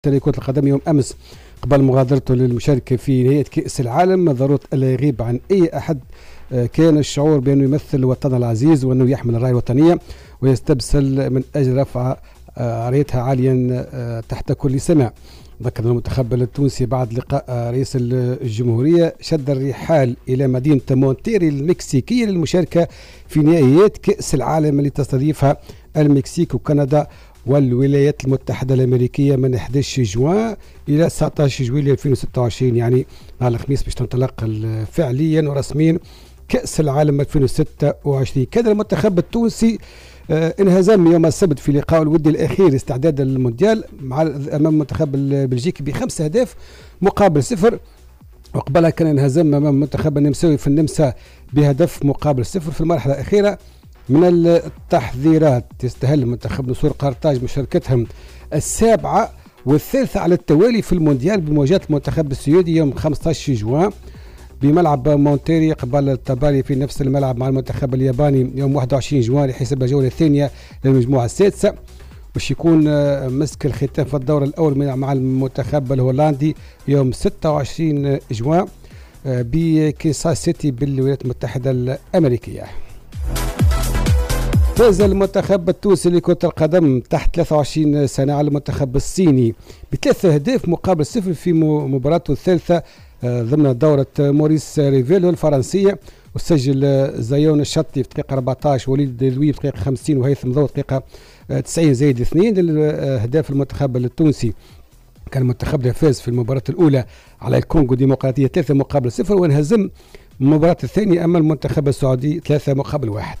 كرة القدم يوم أمس قبل مغادرته للمشاركة في نهائي كأس العالم، ضرورة ألا يغيب عن أي أحد كان الشعور بأنه يمثل وطنه العزيز وأنه يحمل الراية الوطنية ويستبسل من أجل رفع رايتها عاليا تحت كل سماء. ذكر المنتخب التونسي بعد لقاء رئيس الجمهورية شد الرحال إلى مدينة مونتيري المكسيكية للمشاركة في نهائيات كأس العالم اللي تستضيفها المكسيك وكندا والولايات المتحدة الأمريكية من 11 جوان إلى 19 جويلية 2026، يعني على الخميس باش تنطلق فعليا ورسميا كأس العالم 2026. كان المنتخب التونسي انهزم يوم السبت في لقاء الودي الأخير استعداد المونديال أمام المنتخب البلجيكي ب5 أهداف مقابل 0، وقبلها كان انهزم أمام المنتخب النمساوي في النمسا بهدف مقابل 0 في المرحلة الأخيرة من التحذيرات. يستهل منتخب نصور قرطاج مشاركتهم السابعة والثالثة على التوالي في المونديال بمواجهة المنتخب السويدي يوم 15 جوان بملعب مونتيري، قبل التباري في نفس الملعب مع المنتخب الياباني يوم 21 جوان لحساب الجولة الثانية للمجموعة السادسة، باش يكون مسك الختام في الدور الأول مع المنتخب الهولندي يوم 26 جوان بكنساس سيتي بالولايات المتحدة الأمريكية. فاز المنتخب التونسي لكرة القدم تحت 23 سنة على المنتخب الصيني ب3 أهداف مقابل 0 في مباراته الثالثة ضمن دورة موريس ريفيلو الفرنسية، وسجل زيون الشطي في دقيقة 14، وليد لوي في دقيقة 50، وهيثم ضو في دقيقة 90 زائد 2 لأهداف المنتخب التونسي. كان المنتخب فاز في المباراة الأولى على الكونغو الديمقراطية 3 مقابل 0، وانهزم المباراة الثانية أمام المنتخب السعودي 3 مقابل 1.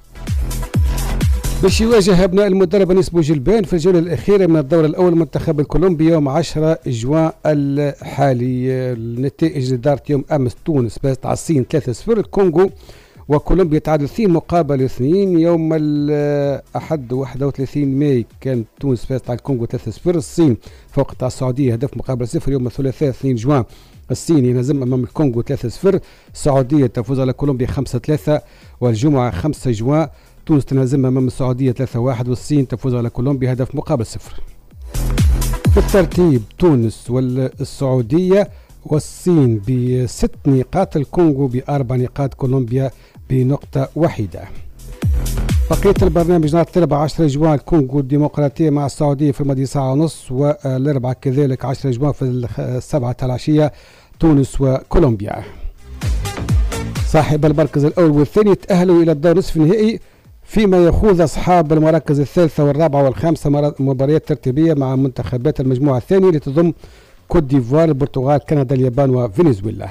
باش يواجه ابناء المدرب انيس بوجلبان في الجوله الاخيره من الدور الاول المنتخب الكولومبي يوم 10 جوان الحالي. النتائج اللي دارت يوم امس: تونس فازت على الصين 3-0، الكونغو وكولومبيا تعادل 2 مقابل 2. يوم الاحد 31 ماي كان تونس فازت على الكونغو 3-0، الصين فوقت على السعوديه هدف مقابل 0. يوم الثلاثاء 2 جوان الصين ينهزم امام الكونغو 3-0، السعوديه تفوز على كولومبيا 5-3، والجمعه 5 جوان تونس تنهزم امام السعوديه 3-1، والصين تفوز على كولومبيا هدف مقابل 0. في الترتيب تونس والسعوديه والصين ب6 نقاط، الكونغو ب4 نقاط، كولومبيا بنقطه واحده. بقيه البرنامج نهار الاربعاء 10 جوان الكونغو الديمقراطيه مع السعوديه في الماضي ساعه ونص، والاربعاء كذلك 10 جوان في السبعه العشيه تونس وكولومبيا. صاحب المركز الاول والثاني تاهلوا الى الدور نصف النهائي، فيما يخوض أصحاب المراكز الثالثة والرابعة والخامسة مباريات ترتيبية مع منتخبات المجموعة الثانية اللي تضم كوت ديفوار، البرتغال، كندا، اليابان وفنزويلا.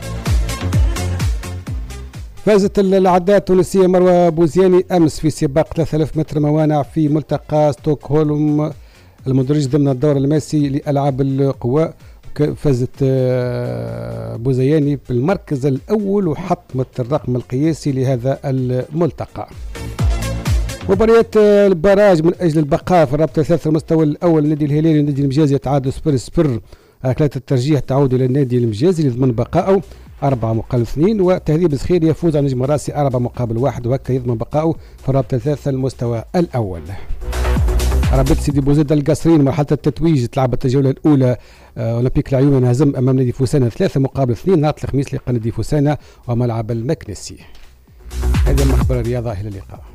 فازت العداء التونسية مروة بوزياني أمس في سباق 3000 متر موانع في ملتقى ستوكهولم المدرج ضمن الدور الماسي لألعاب القوى. فازت بوزياني بالمركز الأول وحطمت الرقم القياسي لهذا الملتقى. مباريات البراج من أجل البقاء في الرابطة الثالثة المستوى الأول، النادي الهلالي والنادي المجازي تعادل 0-0، ركلات الترجيح تعود إلى النادي المجازي لضمن بقائه 4 مقابل 2، وتهذيب السخير يفوز على نجم راسي 4 مقابل 1، وهكا يضمن بقائه في الرابطة الثالثة المستوى الأول. رابطة سيدي بوزيد القصرين مرحلة التتويج تلعبت الجولة الأولى، أولمبيك العيون انهزم أمام نادي فوسانا 3 مقابل 2 نهار الخميس لقى نادي فوسانا وملعب المكنسي. هذا مخبر الرياضة، إلى اللقاء.